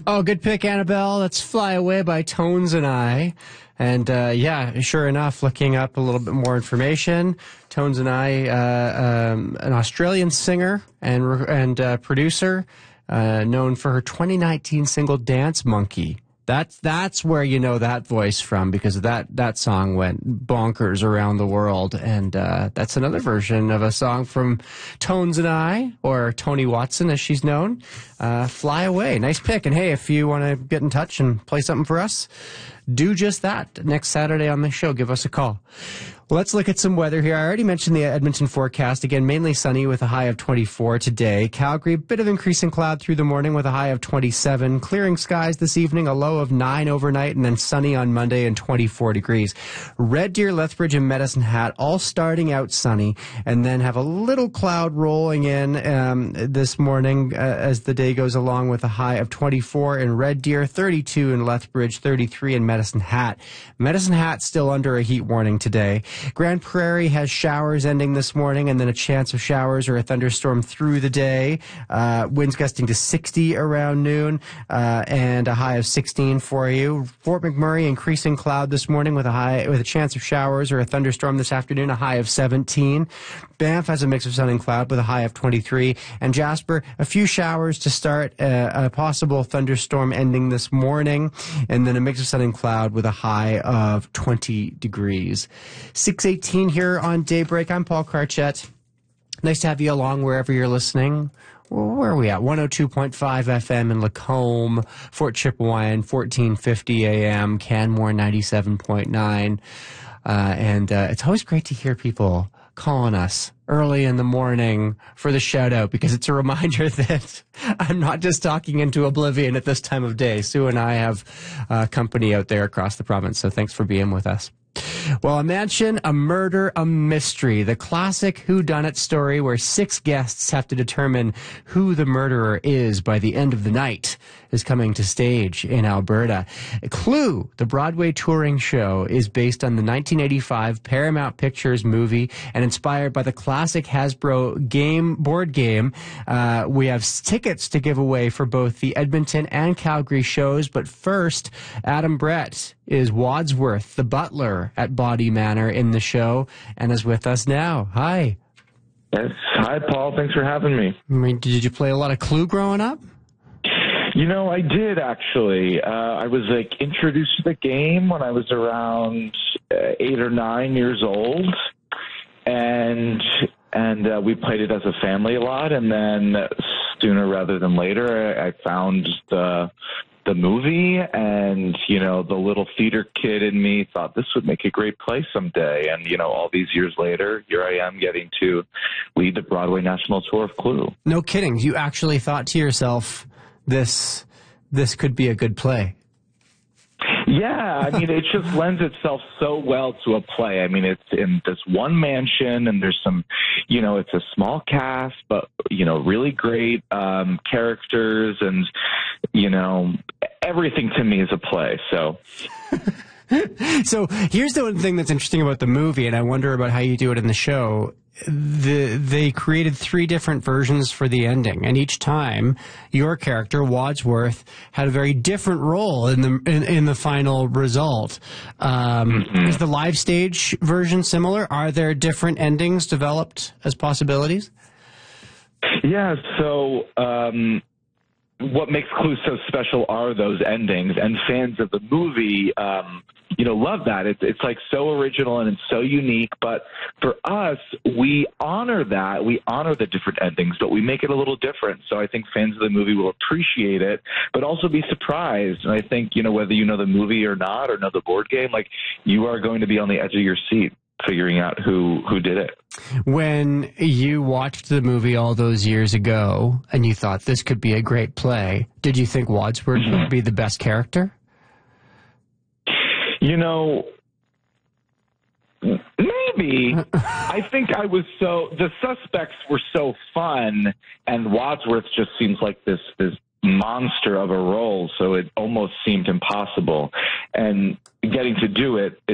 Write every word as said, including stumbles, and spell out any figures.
Oh, good pick, Annabelle. Let's Fly Away by Tones and I. And, uh, yeah, sure enough, looking up a little bit more information, Tones and I, uh, um, an Australian singer and, and uh, producer, uh, known for her twenty nineteen single Dance Monkey. That's that's where you know that voice from, because that, that song went bonkers around the world. And uh, that's another version of a song from Tones and I, or Tony Watson as she's known, uh, Fly Away. Nice pick. And hey, if you want to get in touch and play something for us, do just that. Next Saturday on the show, give us a call. Let's look at some weather here. I already mentioned the Edmonton forecast. Again, mainly sunny with a high of twenty-four today. Calgary, a bit of increasing cloud through the morning with a high of twenty-seven. Clearing skies this evening, a low of nine overnight, and then sunny on Monday and twenty-four degrees. Red Deer, Lethbridge, and Medicine Hat all starting out sunny, and then have a little cloud rolling in um, this morning uh, as the day goes along with a high of twenty-four in Red Deer, thirty-two in Lethbridge, thirty-three in Medicine Hat. Medicine Hat still under a heat warning today. Grand Prairie has showers ending this morning, and then a chance of showers or a thunderstorm through the day. Uh, winds gusting to sixty around noon, uh, and a high of sixteen for you. Fort McMurray, increasing cloud this morning with a high, with a chance of showers or a thunderstorm this afternoon, a high of seventeen. Banff has a mix of sun and cloud with a high of twenty-three. And Jasper, a few showers to start, uh, a possible thunderstorm ending this morning, and then a mix of sun and cloud with a high of twenty degrees. six eighteen here on Daybreak. I'm Paul Carchett. Nice to have you along wherever you're listening. Where are we at? one oh two point five F M in Lacombe, Fort Chipewyan, fourteen fifty A M, Canmore ninety-seven point nine. Uh, and uh, it's always great to hear people calling us early in the morning for the shout out, because it's a reminder that I'm not just talking into oblivion at this time of day. Sue and I have uh, company out there across the province, so thanks for being with us. Well, a mansion, a murder, a mystery. The classic whodunit story where six guests have to determine who the murderer is by the end of the night is coming to stage in Alberta. Clue, the Broadway touring show, is based on the nineteen eighty-five Paramount Pictures movie and inspired by the classic Hasbro game board game. Uh, we have tickets to give away for both the Edmonton and Calgary shows, but first, Adam Brett is Wadsworth, the butler at Body Manor in the show, and is with us now. Hi. Yes. Hi, Paul. Thanks for having me. I mean, did you play a lot of Clue growing up? You know, I did, actually. Uh, I was, like, introduced to the game when I was around uh, eight or nine years old, and and uh, we played it as a family a lot, and then sooner rather than later, I, I found the the movie, and, you know, the little theater kid in me thought this would make a great play someday. And, you know, all these years later, here I am getting to lead the Broadway National Tour of Clue. No kidding. You actually thought to yourself, this this could be a good play. Yeah, I mean, it just lends itself so well to a play. I mean, it's in this one mansion, and there's some, you know, it's a small cast, but, you know, really great um, characters, and, you know, everything to me is a play, so... So here's the one thing that's interesting about the movie, and I wonder about how you do it in the show. The, they created three different versions for the ending, and each time your character Wadsworth had a very different role in the in, in the final result. Um, mm-hmm. Is the live stage version similar? Are there different endings developed as possibilities? Yeah. So. Um What makes Clue so special are those endings, and fans of the movie, um, you know, love that. It's it's like so original and it's so unique. But for us, we honor that. We honor the different endings, but we make it a little different. So I think fans of the movie will appreciate it, but also be surprised. And I think, you know, whether you know the movie or not, or know the board game, like, you are going to be on the edge of your seat figuring out who who did it. When you watched the movie all those years ago and you thought this could be a great play, did you think Wadsworth mm-hmm. would be the best character? You know, maybe. I think I was so, the suspects were so fun, and Wadsworth just seems like this this monster of a role, so it almost seemed impossible. And getting to do it,